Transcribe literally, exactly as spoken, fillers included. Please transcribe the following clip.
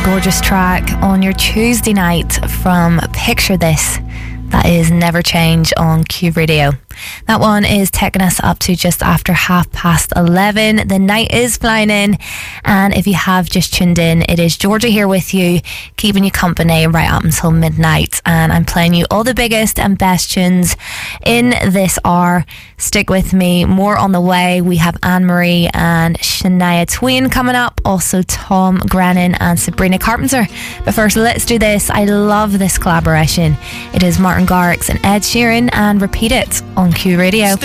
gorgeous track on your Tuesday night from Picture This. That is Never Change on Q Radio. That one is taking us up to just after half past eleven. The night is flying in, and if you have just tuned in, it is Georgia here with you, keeping you company right up until midnight, and I'm playing you all the biggest and best tunes in this hour. Stick with me, more on the way. We have Anne-Marie and Shania Twain coming up, also Tom Grennan and Sabrina Carpenter. But first, let's do this. I love this collaboration. It is Martin Garrix and Ed Sheeran, and Repeat It on Q Radio.